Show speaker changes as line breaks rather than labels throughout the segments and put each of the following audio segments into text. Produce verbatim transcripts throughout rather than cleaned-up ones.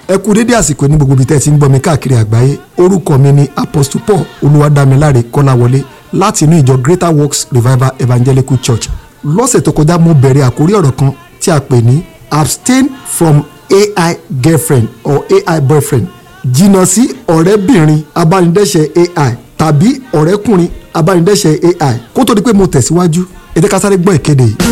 ẹ kú dédé àsìkò ní gbogbo ibi tẹ́ ti ń gbọ́ mi káàkiri àgbáyé. Orúkọ mi ni Apostle Paul Olúwadámiláre Kọ́láwọlé láti inú ìjọ Greater Works Revival Evangelical Church. Lọ́sẹ̀ tó kọjá mo bẹ̀rẹ̀ àkórí ọ̀rọ̀ kan tí a pè ní abstain from A I girlfriend or A I boyfriend. Jìnnà sí ọ̀rẹ́bìnrin abánidẹ́ṣẹ̀ A I tàbí ọ̀rẹ́kùnrin abánidẹ́ṣẹ̀ A I. Kó tó di pé mo tẹ̀síwájú, ẹ jẹ́ ká sáré gbọ́ ìkéde yìí.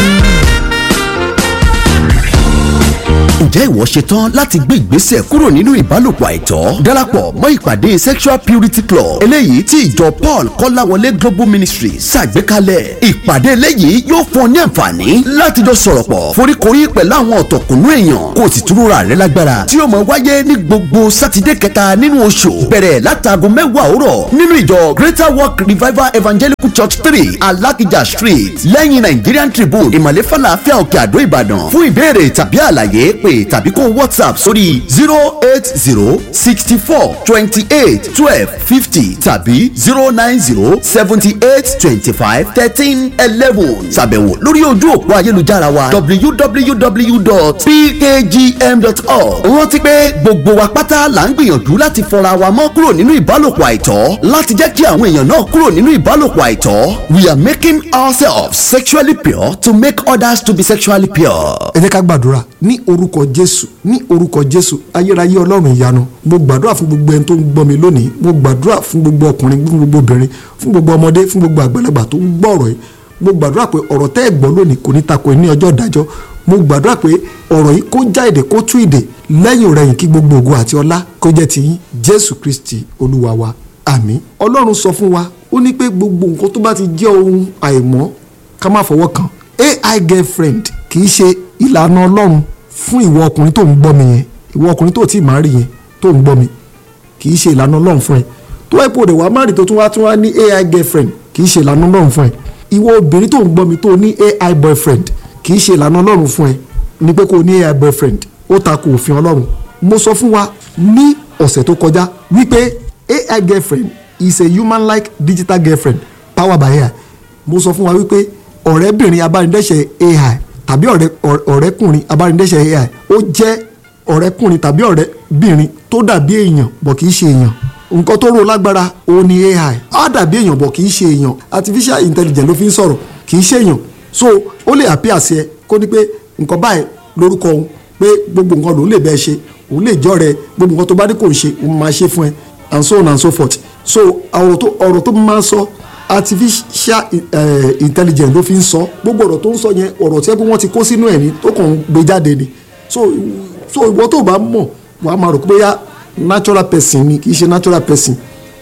Ǹjẹ́ ìwọ ṣetán láti gbé ìgbésẹ̀ kúrò nínú ìbálòpọ̀ àìtọ́? Darapọ̀ mọ́ ìpàdé Sexual Purity Club eléyìí tí ìjọ Paul Kọ́láwọlé Global Ministry ṣàgbékalẹ̀. Ìpàdé eléyìí yóò fún ọ ní àǹfààní láti jọ sọ̀rọ̀ pọ̀ foríkorí pẹ̀lú àwọn ọ̀tọ̀kùnú èèyàn kó o sì túrúra rẹ lágbára tí yóò máa wáyé ní gbogbo sátidé kẹta nínú oṣù bẹ̀rẹ̀ látago mẹ́wàá òwúrọ̀ nínú ìjọ Greater Work Revival Evangelical Church three Alakija Street lẹ́yìn Nigerian Tribune Ìmàlẹ́ Fàlàáfíà Òkè Àdó Ìbàdàn. Fún ìbéèrè tàbí àlàyé pè tàbí kó WhatsApp sórí zero eight zero sixty four twenty eight twelve fifty tàbí zero nine zero seventy eight twenty five thirteen eleven. Ṣàbẹ̀wò lórí ojú òpó ayélujára wa w w w dot p k g m dot org. Rántí pé gbogbo wa pátá là ń gbìyànjú láti fọra wa mọ́ kúrò nínú ìbálòpọ̀ àìtọ́ láti jẹ́ kí àwọn èèyàn náà kúrò nínú ìbálòpọ̀ àìtọ́. We are making ourselves sexually pure to make others to be sexually pure.
Ẹ jẹ́ ká gbàdúrà ní orúkọ Jésù ní orúkọ Jésù ayérayé Ọlọ́run ìyanu. Mo gbàdúrà fún gbogbo ẹni tó ń gbọ́ mi lónìí. Mo gbàdúrà fún gbogbo ọkùnrin, fún gbogbo obìnrin, fún gbogbo ọmọdé, fún gbogbo àgbàlagbà tó ń gbọ́ ọ̀rọ̀ yìí. Mo gbàdúrà pé ọ̀rọ̀ tẹ́ ẹ gbọ́ lónìí kò ní tako ní ọjọ́ ìdájọ́. Mo gbàdúrà pé ọ̀rọ̀ yìí kó já èdè kó tú ìdè lẹ́yìn rẹ̀yìn kí gbogbo ògo àti ọlá kó jẹ́ ti yín Jésù Kristi Olúwa wa. Àmín. Ọlọ́run sọ fún wa ó ní pé gbogbo nǹkan tó bá ti jẹ́ ohun àìmọ́ ká má fọwọ́ kàn. A I girlfriend kì í ṣe ìlànà Ọlọ́run fún ìwọ ọkùnrin tó ń gbọ́ mi yẹn, ìwọ ọkùnrin tó ti máa rí yẹn tó ń gbọ́ mi, kì í ṣe ìlànà Ọlọ́run fún ẹ. tó ẹ pò dé wàá má rí tó tún wá tún wá ní A I girlfriend, kì í ṣe ìlànà Ọlọ́run fún ẹ. ìwọ obìnrin tó ń gbọ́ mi tó ní A I boyfriend, kì í ṣe ìlànà Ọlọ́run fún ẹ. ní pé kò ní A I boyfriend ó tako òfin Ọlọ́run. mo sọ fún wa ní ọ̀sẹ̀ tó kọjá wípé A I girlfriend is a human like digital girlfriend powered by A I. mo sọ fún wa wípé ọ̀rẹ́bìnrin abánidẹ́ṣẹ̀ A I tàbí ọ̀rẹ́kùnrin abánidẹ́ṣẹ̀ A I ó jẹ́ ọ̀rẹ́kùnrin tàbí ọ̀rẹ́bìnrin tó dàbí èèyàn bọ̀ kì í ṣe èèyàn. nǹkan tó rò lágbára òun ni A I. á dàbí èèyàn bọ̀ kì í ṣe èèyàn. artificial intelligence ló fi ń sọ̀rọ̀ kì í ṣe èèyàn. so ó lè appear sí ẹ kó ní pé nǹkan báyìí lórúkọ òun pé gbogbo nǹkan lòun lè bẹ́ẹ̀ ṣe òun lè jọ́ rẹ gbogbo nǹkan tó bá ní kò ń ṣe òun máa ṣe fún ẹ and so on and so forth. so ọ̀rọ̀ tó máa ń sọ artificial uh, intelligence ló fi ń sọ gbogbo ọ̀rọ̀ tó ń sọ yẹn ọ̀rọ̀ tí wọ́n ti kó sínú ẹ̀ ní tó kàn ń gbé jáde ni. so so ìwọ tó bá mọ̀ wàá máa rò pé bóyá natural person ni kì í ṣe natural person.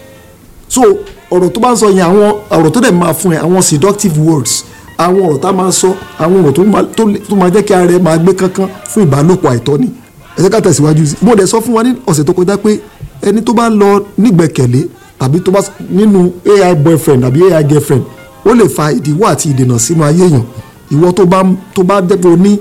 so ọ̀rọ̀ tó bá ń sọ yẹn àwọn ọ̀rọ̀ tó dẹ̀ máa fún ẹ àwọn seductive words àwọn ọ̀rọ̀ tá máa sọ àwọn ọ̀rọ̀ tó máa jẹ́ kí ara ẹ máa gbé kankan fún ìbálòpọ̀ àìtọ́ ni. ẹ jẹ́ ká tẹ̀síwájú sí. mo dẹ̀ sọ fún wa ní ọ̀sẹ̀ tó kọjá pé ẹni tó bá lọ nígbẹ̀kẹ̀lé tàbí tó bá nínú A I boyfriend tàbí A I girlfriend ó lè fa ìdíwọ́ àti ìdènà sínú ayé èèyàn. ìwọ tó bá tó bá dẹ́pọ̀ ní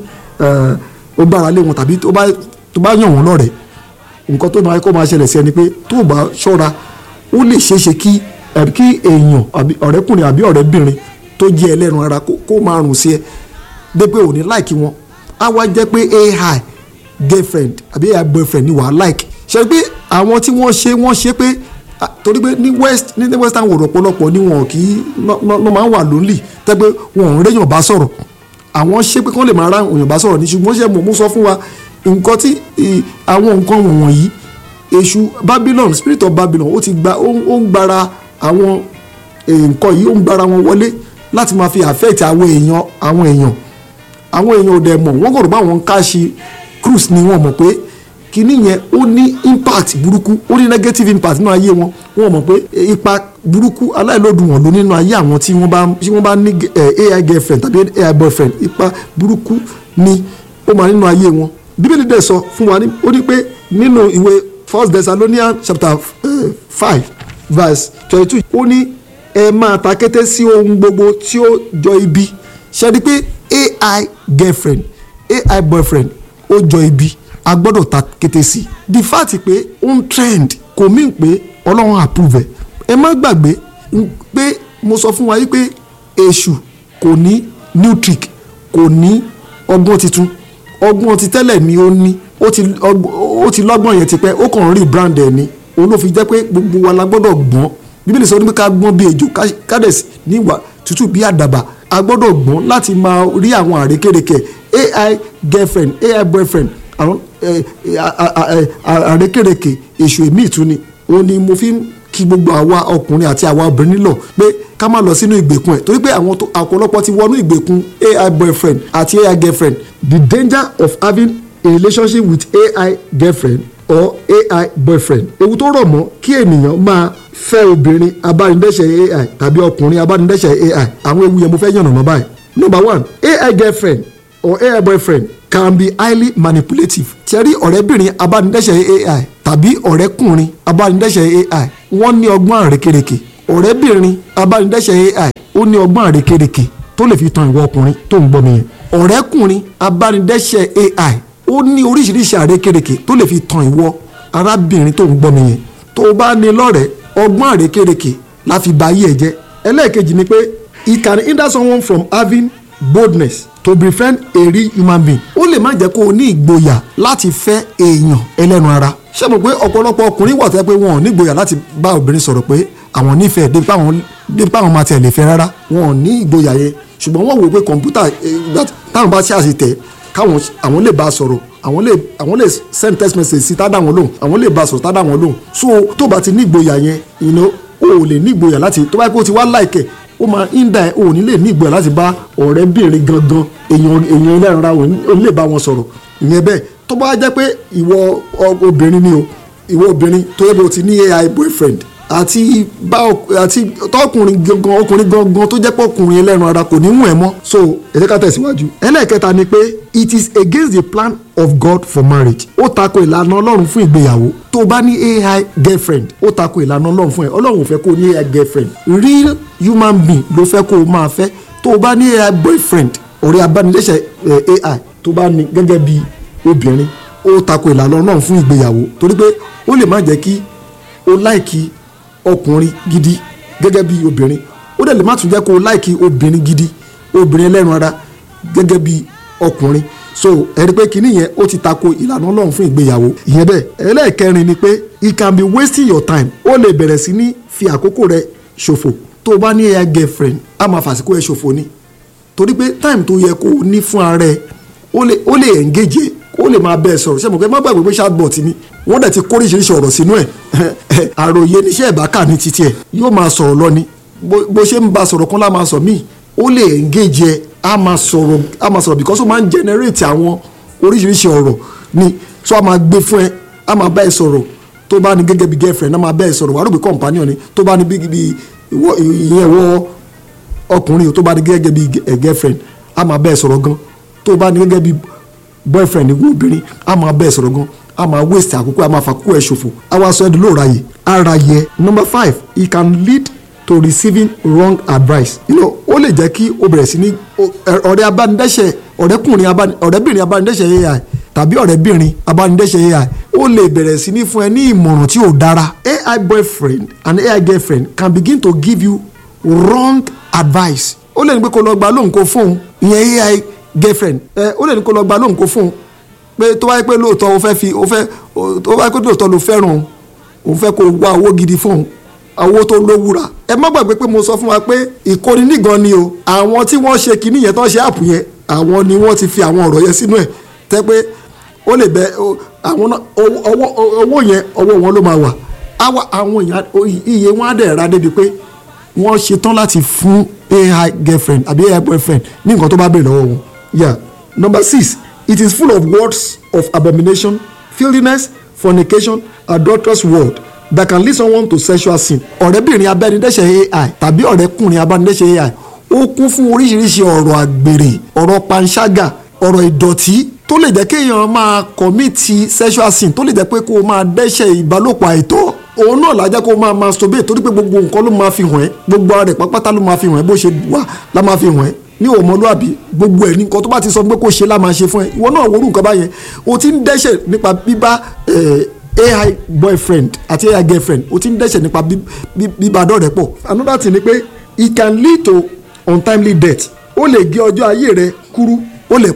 ó bára lé wọn tàbí tó bá tó bá yàn wọ́n lọ́rẹ̀ẹ́ nǹkan tó máa kó máa ṣẹlẹ̀ sí ẹni pé tó bá ṣọ́ra ó lè ṣeéṣe kí kí èèyàn ọ̀rẹ́kùnrin àbí ọ̀rẹ́bìnrin tó jẹ́ ẹlẹ́ran ara kó máa rùn sí ẹ dé pé ò ní láìkí wọn. á wá jẹ́ pé A I girlfriend àbí A I boyfriend ni wàá láìkí. ṣe pé àwọn tí wọ́n ṣe wọ́n ṣe pé torí pé ní west ní western world ọ̀pọ̀lọpọ̀ ni wọn kì í lọ́ máa ń wà lonely tẹ́ pé wọn ò réyàn bá sọ̀rọ̀. àwọn ṣe pé kán lè máa rá òyìn bá sọ̀rọ̀ ní ṣùgbọ́n ṣe mọ̀ sọ fún wa nǹkan tí àwọn nǹkan wọ̀nyí èṣù Babylon spirit of Babylon ó ti gba ó ń gbára àwọn nǹkan yìí ó ń gbára wọn wọlé láti máa fi affect àwọn èèyàn àwọn èèyàn àwọn èèyàn ò dẹ̀ mọ̀ wọ́n gbọ́dọ̀ bá wọn káàṣì cruise ni wọ́n mọ̀ pé kíní yẹn ó ní impact burúkú ó ní negative impact nínú ayé wọn wọ́n mọ̀ pé ipa burúkú aláìlódùwọ̀n ló nínú ayé àwọn tí wọ́n bá tí wọ́n bá ní A I girlfriend tàbí A I boyfriend ipa burúkú ni ó máa nínú ayé wọn. Bíbélì dẹ̀ sọ fún wa ó ní pé nínú ìwé First Thessalonians chapter five verse twenty two ó ní ẹ máa ta kété sí ohun gbogbo tí ó jọ ibi. ṣe rí pé A I girlfriend A I boyfriend ó jọ ibi a gbọ́dọ̀ ta kété sí. the fact pé ó ń trend kò mean pé Ọlọ́run approve ẹ̀. ẹ má gbàgbé pé mo sọ fún wa yìí pé èṣù kò ní new trick kò ní ọgbọ́n titun ọgbọ́n ti tẹ́lẹ̀ ni ó ní ó ti ó ti lọ́gbọ́n yẹn ti pẹ́ ó kàn ń rí brand ẹ̀ ni òun ló fi jẹ́ pé gbogbo wa la gbọ́dọ̀ gbọ́n bíbélì sọ ní pé ká gbọ́n bí ejò kádẹ̀sì níwà tútù bí àdàbà a gbọ́dọ̀ gbọ́n láti máa rí àwọn àrékérekè ai girlfriend ai boyfriend àwọn àrékérekè èṣù èmi ìtúni òun ni mo fi ń kí gbogbo àwa ọkùnrin àti àwa obìnrin nílò pé ká má lọ sínú ìgbèkùn ẹ̀ torí pé àwọn ọ̀pọ̀lọpọ̀ ti wọnú ìgbèkùn ai boyfriend àti ai girlfriend. The danger of having a relationship with ai girlfriend or ai boyfriend ewu tó rọ̀ mọ́ kí ènìyàn máa fẹ́ obìnrin abánidẹ́ṣẹ̀ ai tàbí ọkùnrin abánidẹ́ṣẹ̀ ai àwọn ewu yẹn mo fẹ́ yànnà mọ́ báyìí. Number one, ai girlfriend or ai boyfriend can be highly manipulative. Tẹ́rí ọ̀rẹ́bìnrin abánidẹ́ṣẹ̀ ai tàbí ọ̀rẹ́kùnrin abánidẹ́ṣẹ̀ ai wọ́n ní ọgbọ́n àrékérekè. ọ̀rẹ́bìnrin abánidẹ́ṣẹ̀ ai ó ní ọgbọ́n àrékérekè tó lè fi tan ìwọ ọkùnrin tó ń gbọ́ mi yẹn. ọ̀rẹ́kùnrin abánidẹ́ṣẹ̀ ai ó ní oríṣiríṣi àrékérekè tó lè fi tan ìwọ arábìnrin tó ń gbọ́ mi yẹn. tó o bá ní lọ́rẹ̀ẹ́ ọgbọ́n àrékérekè la fi ba ayé ẹ̀ jẹ́. ẹlẹ́ẹ̀kejì ni pé it can hinder someone from having boldness to befriend a real human being. ó lè má jẹ́ kó o ní ìgboyà láti fẹ́ èèyàn ẹlẹ́nu ara. ṣé mo pé ọ̀pọ̀lọpọ̀ ọkùnrin wà tẹ́ pé wọn ò ní ìgboyà láti bá obìnrin sọ̀rọ̀ pé àwọn nífẹ̀ẹ́ débi páwọn máa tẹ̀ lè fẹ́ rárá wọn ò ní ìgboyà yẹn ṣùgbọ́n wọ́n wò pé kọ̀ǹpútà táwọn bá ṣe àṣetẹ̀ káwọn àwọn lè bá a sọ̀rọ̀ àwọn lè àwọn lè send text message sí tá dá wọn lóhùn àwọn lè bá a sọ̀rọ̀ tá dá wọn lóhùn so tó bá ti ní ìgboyà yẹn you know o ò lè ní ìgboyà láti tó bá yẹ kó o ti wá láìkẹ̀ ó máa ń dà ẹ́ o ò ní lè ní ìgboyà láti bá ọ̀rẹ́bìnrin gangan èèyàn èèyàn ẹlẹ́ran ra ò ní lè bá wọn sọ̀rọ̀ ìyẹn bẹ́ẹ̀ tó bá jẹ́ pé ìwọ obìnrin ni o ìwọ obìnrin tó yẹ bó ti ní ai boyfriend àti bá àti tọkùnrin gangan ọkùnrin gangan tó jẹ́ pé ọkùnrin ẹlẹ́ran ara kò ní wù ẹ́ mọ́ so ẹ jẹ́ ká tẹ̀síwájú. ẹlẹ́ẹ̀kẹta ni pé it is against the plan of God for marriage. ó tako ìlànà ọlọ́run fún ìgbéyàwó. tó o bá ní ai girlfriend ó tako ìlànà ọlọ́run fún ẹ ọlọ́run ò fẹ́ kó o ní ai girlfriend real human being ló fẹ́ kó o máa fẹ́. tó o bá ní ai boyfriend ọ̀rẹ́ abánidẹ́ṣẹ̀ ai tó bá ní gẹ́gẹ́ bí obìnrin ó tako ìlànà ọlọ́run fún ìgbéyàwó torí pé ó lè má jẹ́ kí o láìkí ọkùnrin gidi gẹ́gẹ́ bí obìnrin ó dẹ̀ lè má tún jẹ́ kó o láìkí obìnrin gidi obìnrin ẹlẹ́ran ara gẹ́gẹ́ bí ọkùnrin so ẹ̀rí pé kinní yẹn ó ti tako ìlànà ọlọ́run fún ìgbéyàwó ìyẹn bẹ́ẹ̀. ẹlẹ́ẹ̀kẹrin ni pé it can be wasting your time ó lè bẹ̀rẹ̀ sí ní fi àkókò rẹ ṣòfò tó o bá ní ai girlfriend á máa fàsìkò ẹ ṣòfò ni torí pé time tó yẹ kó o ní fún ara ẹ ó lè ó lè engage ó lè máa bẹ́ẹ̀ sọ̀rọ̀ ṣé mo kẹ́ má gbàgbé pé chatbot ni wọ́n dẹ̀ ti kóríṣiríṣi ọ̀rọ̀ sínú ẹ̀ àròyé níṣẹ́ ìbákà ní títí ẹ̀ yóò máa sọ̀rọ̀ lọ ni bó ṣe ń ba sọ̀rọ̀ kan lá máa sọ míì ó lè engage ẹ á máa sọ̀rọ̀ á máa sọ̀rọ̀ because ó máa ń generate àwọn oríṣiríṣi ọ̀rọ̀ ni so á máa gbé fún ẹ á máa bá ẹ sọ̀rọ̀ tó bá ní gẹ́gẹ́ bí girlfriend á máa bá ẹ sọ̀rọ̀ wàá rò bí companion ni tó bá ní bí ìyẹn wọ ọkùnrin tó bá ní gẹ́gẹ́ bí girlfriend á máa bá ẹ sọ̀rọ̀ gan tó bá ní gẹ́gẹ́ bí boyfriend ní obìnrin á máa bẹ́ẹ̀ sọ̀rọ̀ gan á máa waste àkókò á máa fàkókò ẹ̀ ṣòfò á wá sọ ẹ́ di lóòrà yìí ara yẹ. Number five, it can lead to receiving wrong advice. you know ó lè jẹ́ kí o bẹ̀rẹ̀ sí ní ọ̀rẹ́ abánidẹ́ṣẹ̀ ọ̀rẹ́kùnrin ọ̀rẹ́bìnrin abánidẹ́ṣẹ̀ ai tàbí ọ̀rẹ́bìnrin abánidẹ́ṣẹ̀ ai ó lè bẹ̀rẹ̀ sí ní fún ẹ ní ìmọ̀ràn tí ò dára. ai boyfriend and ai girlfriend can begin to give you wrong advice. ó lè ní pé kó lọ gba lóhùn kó fóun ìyẹn ai girlfriend ẹ ó lè ní kó lọ gba lóhùn kó fóun pé tó wáyé pé lóòótọ́ o fẹ́ fi o fẹ́ tó wáyé pé lóòótọ́ ló fẹ́ràn òun òun fẹ́ kó wá owó gidi fóun owó tó lówúra. ẹ má gbàgbé pé mo sọ fún wa pé ìkóni nígan ni o àwọn tí wọ́n ṣe kinní yẹn tó ń ṣe àpò yẹn àwọn ni wọ́n ti fi àwọn ọ̀rọ̀ yẹn sínú ẹ̀ tẹ́ pé ó lè bẹ àwọn owó yẹn ọwọ́ wọn ló máa wà àwọn iye wọn á dẹ̀ ra débi pé wọ́n ṣetán láti fún ai girlfriend àbí ai boyfriend ní nǹkan tó bá bẹ̀rẹ̀ lọ́wọ́ wọn. yeah. Number six, it is full of words of abomination, filthiness, fornication, adulterous word that can lead someone to sexual sin. ọ̀rẹ́bìnrin abánidẹ́ṣẹ̀ ai tàbí ọ̀rẹ́kùnrin abánidẹ́ṣẹ̀ ai ó kún fún oríṣiríṣi ọ̀rọ̀ àgbèrè ọ̀rọ̀ panṣágà ọ̀rọ̀ ìdọ̀tí tó lè jẹ́ kéèyàn máa kọ̀mìtì sexual sin tó lè jẹ́ pé kó o máa dẹ́ṣẹ̀ ìbálòpọ̀ àìtọ́ òun náà lájá kó o máa masturbate torí pé gbogbo nǹkan ló máa fi hàn ẹ́ gbogbo ara rẹ̀ pápátá ló máa fi hàn ẹ́ bó ṣe wà lá máa fi hàn ẹ́ ní ọmọlúàbí gbogbo ẹ̀ ní nǹkan tó bá ti sọ pé kó ṣe lá máa ṣe fún ẹ ìwọ náà wọ́n rú nǹkan báyẹn o ti ń dẹ́ṣẹ̀ nípa bíbá ai boyfriend àti ai girlfriend o ti ń dẹ́ṣẹ̀ nípa bíbá dọ̀rẹ́ pọ̀. Another thing ni pé it can lead to untimely death ó lè gé ọjọ́ ayé rẹ kúrú ó lè pa ọ́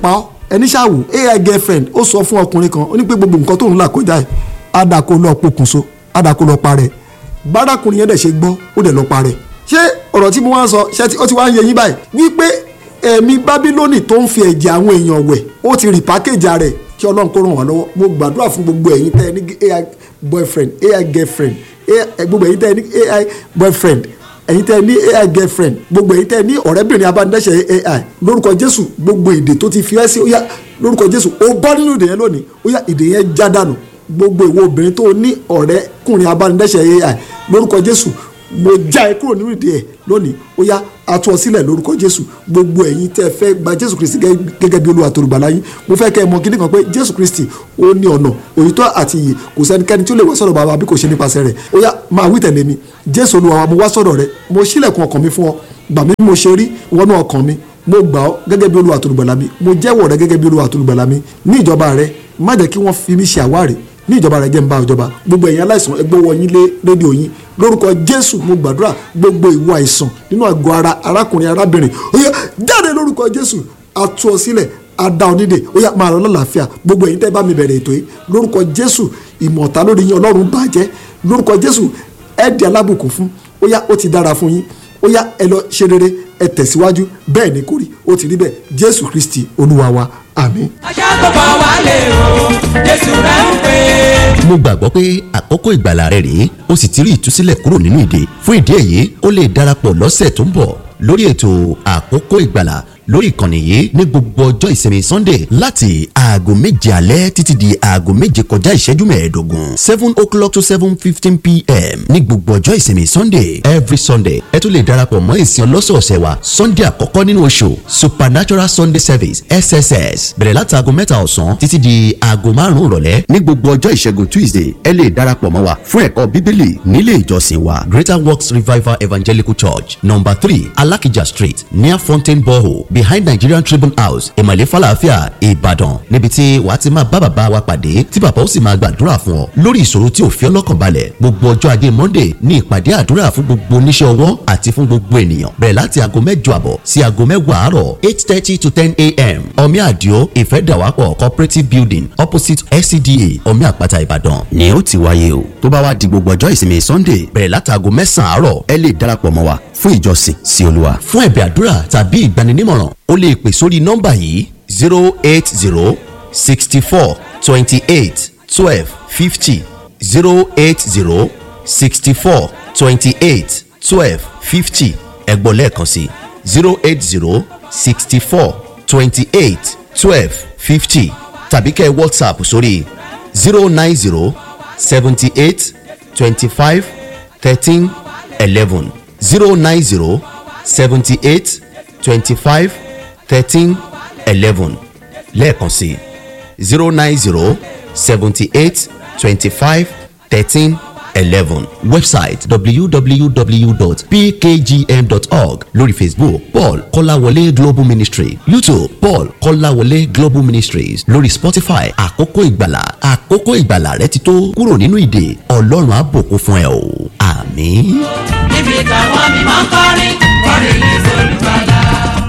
ẹni ṣáàwò ai girlfriend ó sọ fún ọkùnrin kan ó ní pé gbogbo nǹkan tóun là kọjá ẹ̀ adako lọ pokùnso adako lọ parẹ́ bárakùnrin yẹn dẹ̀ ṣe gbọ́ ó dẹ̀ lọ parẹ́. ṣé ọ̀rọ̀ tí mo wá ń sọ ṣé ó ti wá ń yẹ yín báyìí wípé ẹ̀mí bábílónì tó ń fi ẹ̀jẹ̀ àwọn èèyàn wẹ̀ ó ti rí pákéjì rẹ̀ kí ọlọ́run kó ràn wá lọ́wọ́. mo gbàdúrà fún gbogbo ẹ̀yin tẹ́ ẹ ní ai boyfriend ai girlfriend gbogbo ẹ̀yin tẹ́ ẹ ní ai boyfriend ẹ̀yin tẹ́ ẹ ní ai girlfriend gbogbo ẹ̀yin tẹ́ ẹ ní ọ̀rẹ́bìnrin abánidẹ́sẹ̀ ai lórúkọ jésù gbogbo èdè tó ti fi ẹ́ sí ó yá lórúkọ jésù ó bọ́ nínú ìdè yẹn lónìí ó yá ìdè yẹn já dànù. gbogbo ìwọ obìnrin tó ní ọ̀rẹ́kùnrin abánidẹ́sẹ̀ ai lórúkọ jésù mo já ẹ kúrò nínú ìdè ẹ lónìí ó yá atú ọ sílẹ̀ lórúkọ jésù. gbogbo ẹ̀yin tẹ́ fẹ́ gba jésù kristi gẹ́gẹ́ bí olúwa àtolùgbàlà yín mo fẹ́ kẹ́ ẹ mọ̀ kíní kan pé jésù kristi ó ní ọ̀nà òyìntọ́ àti ìyè kò sẹ́nikẹ́ni tí ó lè wá sọ̀rọ̀ bàbá bí kò ṣe nípasẹ̀ rẹ̀ ó yá máa wí tẹ̀lé mi jésù olúwa wa mo wá sọ̀rọ̀ rẹ mo ṣílẹ̀kùn ọkàn mi fún ọ gbà mí mo ṣe rí wọnú ọkàn mi mo gbà ọ́ gẹ́gẹ́ bí olúwa àtolùgbàlà mi mo jẹ́wọ́ rẹ gẹ́gẹ́ bí olúwa àtolùgbàlà mi ní ìjọba rẹ má jẹ́ kí wọ́n fi mí ṣe àwárí ní ìjọba rẹ jẹ́ ń bá ìjọba. gbogbo ẹ̀yin aláìsàn ẹ gbọ́wọ́ yín lé rédíò yín lórúkọ jésù mo gbàdúrà gbogbo ìwọ àìsàn nínú àgọ́ ara arákùnrin arábìnrin ó yá jáde lórúkọ jésù a tú ọ sílẹ̀ a dá ọ nídè ó yá máa lọ lálàáfíà. gbogbo ẹ̀yin tẹ́ bá mi bẹ̀rẹ̀ ètò yìí lórúkọ jésù ìmọ̀ta lórí yín ọlọ́run bàjẹ́ lórúkọ jésù ẹ di alábùkún fún ó yá ó ti dára fún yín ó yá ẹ lọ ṣe rere ẹ tẹ̀síwájú bẹ́ẹ̀ ni kò rí ó ti rí bẹ́ẹ̀ jésù kristi olúwa wa àmín.
ajá tó bá wà lè o jésù rẹ̀ ń pè é.
mo gbàgbọ́ pé àkókò ìgbàlà rẹ rèé ó sì ti rí ìtúsílẹ̀ kúrò nínú ìdè. fún ìdí èyí ó lè darapọ̀ lọ́sẹ̀ tó ń bọ̀ lórí ètò àkókò ìgbàlà lórí ìkànnì yìí ní gbogbo ọjọ́ ìsinmi sunday láti aago méje alẹ́ títí di aago méje kọjá ìṣẹ́jú mẹ́ẹ̀ẹ́dógún seven o'clock to seven fifteen pm ní gbogbo ọjọ́ ìsinmi sunday every sunday ẹ tún lè darapọ̀ mọ́ ìsìn ọlọ́sọ̀ọ̀sẹ̀ wa sunday àkọ́kọ́ nínú oṣù supernatural sunday service S S S bẹ̀rẹ̀ láti aago mẹ́ta ọ̀sán títí di aago márùn-ún ìrọ̀lẹ́. ní gbogbo ọjọ́ ìṣẹ́gun tuesday ẹ lè darapọ̀ mọ́ wa fún ẹ̀kọ́ bíbélì nílé ìjọsìn wa greater works revival evangelical church number three alakija street near fountain borehole behind Nigerian Tribune House ìmọ̀lẹ́ falafia Ìbàdàn níbi tí wàá ti máa bá bàbá wa pàdé tí bàbá ó sì máa gbàdúrà fún ọ lórí ìṣòro tí ò fi ọlọ́kàn balẹ̀. gbogbo ọjọ́ ajé Monday ní ìpàdé àdúrà fún gbogbo oníṣẹ́ ọwọ́ àti fún gbogbo ènìyàn bẹ̀rẹ̀ láti aago mẹ́jọ àbọ̀ sí aago mẹ́wàá àárọ̀ eight thirty to ten a.m. omi àdìo ìfẹ́dàwápọ̀ cooperative building opposite F C D A omi àpáta Ìbàdàn ni ó ti wáyé o. tó bá wá di gbogbo ọjọ́ ìsinmi Sunday bẹ̀rẹ̀ láti aago mẹ́sàn-án àárọ̀ ẹ lè darapọ̀ mọ́ wa fún ìjọsìn sí Olúwa. fún ẹ̀bẹ̀ àdúrà tàbí ìgbaninímọ̀ràn o lè pè sórí nọ́mbà yìí zero eight zero sixty four twenty eight twelve fifty zero eight zero sixty four twenty eight twelve fifty ẹ̀gbọ́n lẹ́ẹ̀kan sí zero eight zero sixty four twenty eight twelve fifty tàbí kẹ́ WhatsApp sórí zero nine zero seventy eight twenty five thirteen eleven zero nine zero seventy eight twenty five thirteen eleven lẹ́ẹ̀kan sí zero nine zero seventy eight twenty five thirteen eleven website w w w dot p k g m dot org lórí Facebook Paul Kọ́láwọlé Global Ministry YouTube Paul Kọ́láwọlé Global Ministries lórí Spotify àkókò ìgbàlà àkókò ìgbàlà rẹ ti tó kúrò nínú ìdè Ọlọ́run á bùkún fún ẹ o àmín.
níbi táwọn mímọ́ kọrin kọrin ní sọ́lùbàlà.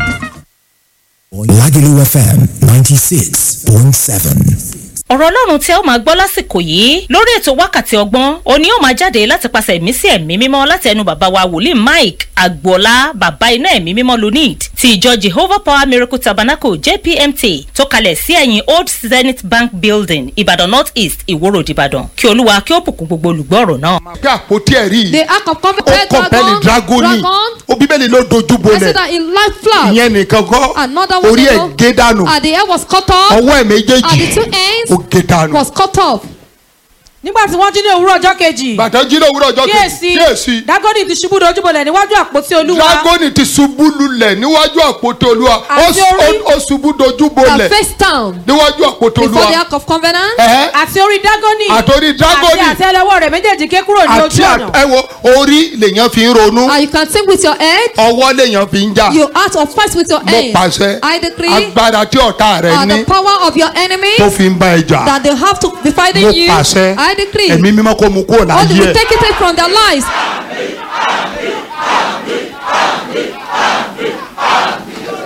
Lagelu F M ninety-six point seven.
ọ̀rọ̀ ọlọ́run tí ẹ ó máa gbọ́ lásìkò yìí lórí ètò wákàtí ọgbọ́n òní ó máa jáde láti pàṣẹ ìmísí ẹ̀mí mímọ́ láti ẹnu bàbá wa wòlíì Mike Agboola bàbá iná ẹ̀mí mímọ́ lunid ti ìjọ Jehovah Power Miracle Tabernacle J P M T tó kalẹ̀ sí ẹ̀yìn Old Zenith Bank Building Ìbàdàn North East Ìwó Road Ìbàdàn kí olúwa kí ó bùkún gbogbo olùgbọ́ ọ̀rọ̀ náà.
pé àpótí ẹ̀rí
The Ark of
ó
Covenant
kọ̀ǹpẹ́lì dragoni ó bíbélì ló dojú
I said
bolẹ̀
that in life flash.
ìyẹn nìkan kọ́
Another one
orí ẹ̀
ago,
gé dànù
and the hair was cut off.
ọwọ́ ẹ̀
And
méjèèjì
the two ends
ó gé dànù.
was cut off.
nígbà tí wọ́n jí ní òwúrọ̀ ọjọ́ kejì
bàtà jí lówùúrọ̀ ọjọ́ kejì
kíyèsí
kíyèsí
dágọ́nì ti ṣubú dojúbolẹ̀ níwájú àpótí olúwa
dragoni ti ṣubú lulẹ̀ níwájú àpótí olúwa ó
Àti
s-
orí-
ó- ó ṣubú dojú
And
bolẹ̀
face down
níwájú àpótí
before the
olúwa
Ark of Covenant.
Ẹ̀hẹ́.
àti orí dágọ́nì
àtòrí dragoni
àti àtẹ́lẹwọ́ rẹ̀ méjèèjì ké kúrò ní
àti
ojú ọ̀nà
ẹwọ orí lèèyàn fi ń ronú
And you can think with your head.
ọwọ́ lèèyàn fi ń jà
You act or fight with your
mo
hand.
pàṣẹ
I decree
agbára tí ọ̀tá rẹ
uh,
ní
the power of your enemy
tó fi ń bá ẹ jà
that they have to be fighting
mo
you.
pàṣẹ
I decree.
ẹ̀mí mímọ́ kó mu kúrò
All the
láyé
will
ẹ̀.
take it from their lives.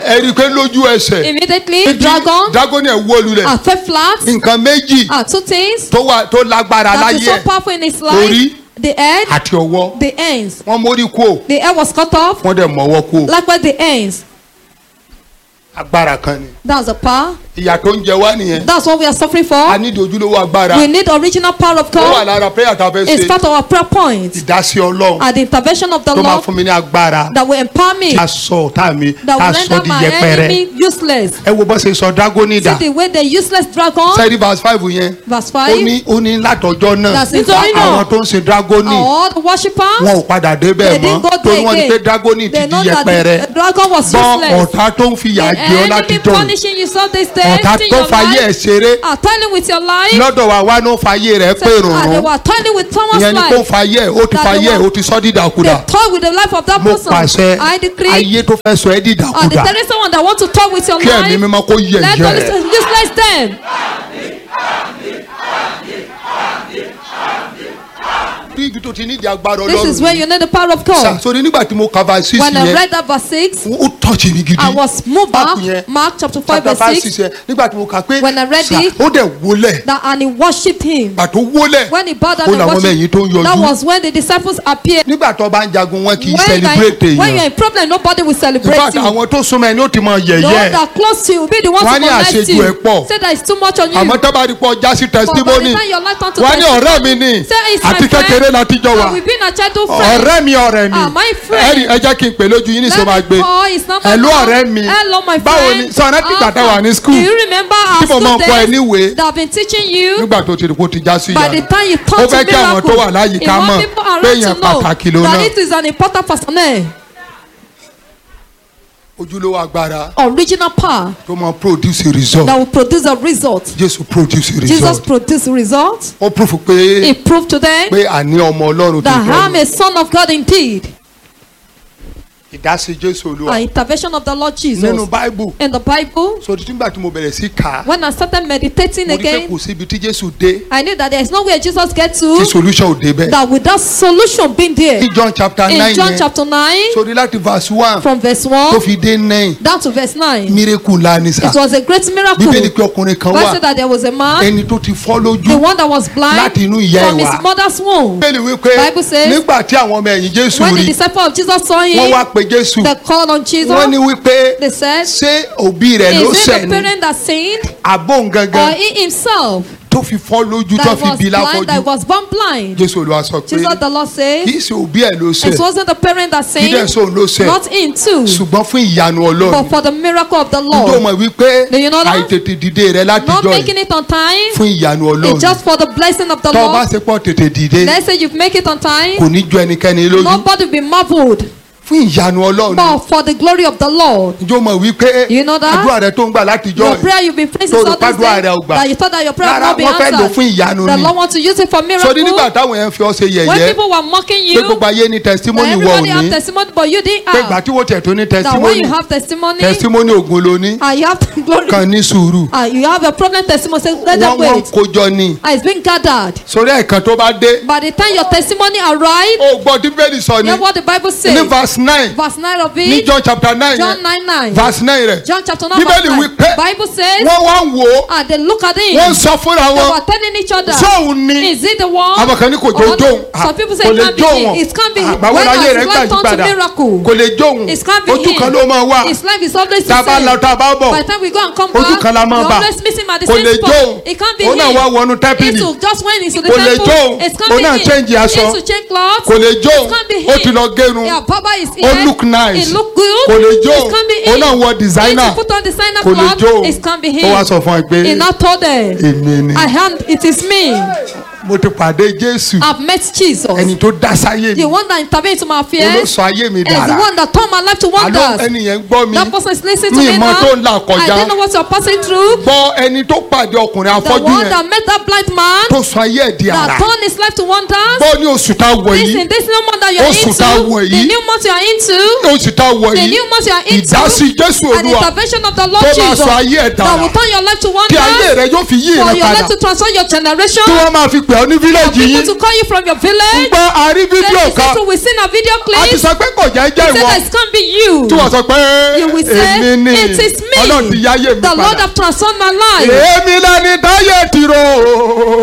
ẹ rí i pé lójú ẹsẹ̀
Immediately, dragon
dragon ẹ̀ wó lulẹ̀
are fell flat.
nǹkan méjì
Are two things
tó wà tó lágbára
that is
láyé
so
ẹ̀
powerful in his
orí
life. The head,
àti ọwọ́
the ends.
wọ́n mórí kú o
The head was cut off.
wọ́n dẹ̀ mọ́wọ́ kú o
Likewise, the ends.
agbára kan ni
That's the power.
ìyà tó ń jẹ wá nìyẹn
That's what we are suffering
a
for.
ní ìdójúlówó agbára
We need original power of
ó wà
God.
lára prayer tá a fẹ́
It's
ṣe
part of our prayer point.
ìdásí ọlọ́run
At the intervention of the
tó máa
Lord
fún mi ní agbára
that will empower me.
tá a sọ ọ̀tá mi
That
tá a
will
sọ
render
di
my
yẹpẹrẹ
enemy useless.
ẹ wo bó ṣe sọ dragoni
See
dà
the way the useless dragon.
sẹ́ẹ̀dì verse five yẹn
Verse
ó
five.
ní ó ní látọjọ́ náà
That's nítorí náà.
àwọn tó ń sin dragoni
All the worshippers.
wọn ò padà débẹ̀
They
mọ́
didn't go
torí
there
wọ́n ní pé
again.
dragoni ti
They
di
know that
yẹpẹrẹ
the dragon was
bọ́
useless.
ọ̀tá tó ń fìyà
The
jẹ ọ́ láti
enemy
tó
punishing you so this day.
ọ̀tá
in
tó
your
fàyè ẹ̀
life.
ṣeré
Are toiling with your life.
lọ́dọ̀ wa wá ló fàyè rẹ̀ pé
And they
rùnrùn
were toiling with someone's
ìyẹn ni kó
life.
fàyè ẹ̀ ó ti
That
fàyè
they
ẹ̀
were-
ó ti sọ́
They
dídàkudà
toy with the life of that
mo
person.
pàṣẹ
I decree.
ayé tó fẹ́ sọ ẹ́
And if
dídàkudà
there is someone that wants to toy with your
kí ẹ̀mí
life,
mímọ́ kó yẹ̀
let
yẹ̀
God useless them.
bí ibi tó ti ní ìdí agbára
This is where you
ọlọ́run
need the power of
sà
God.
sórí nígbà tí mo kàbà sísì
When I
yẹn
read that verse six,
ó tọ́jú mi gidi
I was moved
Báàkù
back.
yẹn,
Mark chapter five
chapter
verse
five
six.
six yẹn nígbà tí mo kà pé
When I read
sà,
it,
ó dẹ̀ wólẹ̀
That and he worshipped him.
pàtó wólẹ̀
When he bowed down
ó
and
làwọn ọmọ ẹ̀yìn tó ń
worshipped, that
yọjú
was when the disciples appeared.
nígbà tó bá ń jagun wọn kì í
When,
celebrate
like, when you're
èèyàn
in problem, nobody will
in
celebrate
fact
you.
àwọn tó súnmọ́ ẹni ó ti mọ
Those
yẹ̀yẹ́
that are close to you will be the ones
Wọ́n
who
ní
connect
àṣejù
you.
ẹ̀ pọ̀.
Say that it's too much on you.
àmọ́ tó bá rí pọ̀ já sí
But by the
testimony
time your life turns to
wọ́n ní
testimony,
ọ̀rẹ́ mi ni
say it's my
àti
friend.
kékeré láti jọ wà
And we've been a childhood friend.
ọ̀rẹ́ mi ọ̀rẹ́ mi
Ah, my friend.
ẹ̀rí ẹ jẹ́ kí n pè lójú yín ní
Let
sọ máa
me
gbé
call his number
Hello,
now.
ọ̀rẹ́ mi.
Hello, my friend.
Báwo ni- sọ rántí ìgbà tá a wà ní school?
Do you remember our
Tí mo máa ń kọ́ ẹ
school days
níwèé.
that have been teaching you?
nígbà tó ti rí kó ti já sí
By the
ìyá
time you
ó
turn to
fẹ́ kí àwọn
miracle,
tó wà láyìíká
you
mọ̀
want people
pé
around
èèyàn
to know
pàtàkì ló
that
náà
it is an important personnel.
ojúlówó agbára
Original power
tó máa produce a result
that will produce a result.
Jésù produce a
Jesus
result
produced a result.
ó proof pé
He proved to them
pé àní ọmọ Ọlọ́run tó
that I am
tọ́
a son of God indeed.
ìdásí Jésù Olúwa
An intervention of the Lord Jesus.
nínú Bible
In the Bible,
so nígbà tí mo bẹ̀rẹ̀ sí kà á
when I started meditating
mo rí pé
again,
kò síbi tí Jésù dé
I knew that there is nowhere Jesus gets
tí
to
solution ò dé bẹ́ẹ̀
that without solution being there.
ní John chapter
In
nine
John
yẹn
chapter nine,
sórí láti verse one
from verse
tó
one
fi dé nine
down to verse nine,
miracle ńlá ni sà
it was a great miracle.
Bíbélì pé ọkùnrin kan
Bible
wà
said that there was a man,
ẹni tó ti fọ́
the
lójú
one that was blind
láti inú ìyá
from
ẹ̀
his
wá.
mother's womb.
Bíbélì wípé
Bible says,
nígbà tí àwọn ọmọ ẹ̀yìn Jésù
When the
rí
disciple of Jesus saw
wọ́n
him,
wá pe Jésù
they called on Jesus.
wọ́n ní wípé
They said,
ṣé òbí rẹ̀ ló
is it
ṣẹ̀
the
ni
parent that sinned
àbóhùn
or
gangan
he himself
tó fi fọ́ lójú tó
that
fi
was
bí
blind, that
láfọ́jú
was born blind?
Jésù Olúwa sọ pé
Jesus the Lord
kì
said,
í ṣe òbí ẹ̀ ló ṣẹ̀
it wasn't the parent that
kì í dẹ̀
sinned,
sóun ló ṣẹ̀
not him too,
ṣùgbọ́n fún ìyanu
but
Ọlọ́run
for the miracle of the
tó
Lord.
mọ̀ wípé
Do you know that?
àìtètè dìde rẹ̀
Not
látijọ́
making
yìí
it on time,
fún ìyanu
it's
Ọlọ́run
just for the blessing of the
tó bá
Lord.
ṣe pọ̀ tètè dìde
Let's say you make it on time,
kò ní ju ẹnikẹ́ni lójú
nobody will be marveled,
fún ìyanu Ọlọ́run
but for the glory of the Lord.
njó mọ̀ wípé
You know that?
àdúrà rẹ̀ tó ń gbà látijọ́
Your
yìí
prayer you've been praying
tó
since
rò
all this
pàdúrà
day,
rẹ̀ ò gbà
that you thought that your prayer
rárá
will not be
wọ́n fẹ́ lò
answered.
fún ìyanu
The
ni
Lord wants to use it for
sórí
miracle.
nígbà táwọn yẹn fi ọ́ ṣe
When
yẹ̀yẹ́
people were mocking
pé
you,
gbogbo ayé ní
that
testimony wọ
everybody have
òní
testimony, but you didn't
pé ìgbà
have.
tí wọ́n tẹ̀ tó ní
That when
testimony
you have testimony,
testimony ògùn ló ní
and you have glory,
kan ní sùúrù
and you have a problem testimony, say, let them
wọ́n wọ́n
wait.
kójọ ni
And it's been gathered.
sórí ẹ̀kan tó bá dé
By the time your testimony arrive,
ó gbọ́ tí bẹ́ẹ̀ni sọ ni
hear what the Bible
ní
says.
verse nine
Verse nine of
ní
it,
John chapter nine
John
yẹn
nine nine.
verse nine rẹ̀
John chapter nine verse
Bíbélì
nine.
wí pé
Bible says,
wọ́n wá ń wò ó
and they look at him.
wọ́n ń sọ fúnra
They
wọn
were telling each other,
sóun ni
is it the one?
àwọn kan ní kò jó
Or
jóun
some people say
kò
it
lè
can't be
jó
him.
wọn
It can't be him.
báwo
When
láyé
has
rẹ̀
life
gbàjú
turned to
padà
miracle?
kò lè jóun
It can't be
ojú
him.
kan ló máa wà
His life is always the
tá a bá
same.
lọ tá a bá bọ̀
By the time we go and come
ojú
back,
kan la máa
we
bà
always miss him at the
kò
same
lè
spot.
jóun
It can't be
òun náà
him.
wá wọnú tẹ́pìlì
Into just went into the
Kò lè
temple.
jóun.
It can't
Òun
be
náà
him.
change aṣọ.
Into change clothes.
kò lè jóun
It can't be
ó ti
him.
lọ gẹrun
Yeah, Baba is
ó
here.
look nice
It look good.
kò lè jóun
It can't be
òun
him.
náà wọ designer
Into put on designer
kò lè
clothes.
jóun
It can't be
ó wá
him.
sọ fún ẹ pé
He now told them,
èmi ni
I am, it is me.
mo ti pàdé Jésù
I've met Jesus.
ẹni tó dá sáyé mi
The one that intervened to my
ó ló
affairs.
sọ ayé mi
And is the
dára
one that turned my life to
àlọ́
wonders.
ẹni yẹn gbọ́ mi
That person is listening to
mi
me
mọ
now.
tó ń là
I
kọjá
don't know what you're passing through.
gbọ́ ẹni tó pàdé ọkùnrin
The
afọ́jú
one
yẹn
that met that blind man,
tó sọ ayé ẹ̀ di
that
ara
turned his life to wonders.
gbọ́ ní oṣù tá a wọ̀
This
yìí
in this new month that you're
Oṣù
into,
tá a wọ̀
the
yìí.
new month you're into,
oṣù tá a wọ̀
the
yìí
new month you're into,
ìdásí Jésù
and the
Olúwa
intervention of the Lord
tó máa
Jesus
sọ ayé ẹ̀
that will
dára
turn your life to
kí ayé
wonders,
rẹ yóò fi yí
for
rẹ
your
padà
life to transform your generation,
tí wọ́n máa fi pè pè ọ́ ní fílẹ̀jì
People
yín
to call you from your village.
gbọ́ a rí fídíò
Then you
kan
say, so we seen a video
a ti
clip.
sọ pé kò jẹ́ jẹ́
Say
ìwọ
that it can't be you.
tí wọ́n sọ pé
You will say,
èmi ni
it is me.
ọlọ́run ti yáyé mi
The Lord
padà
have transformed my life.
èmi lẹni táyé tìrò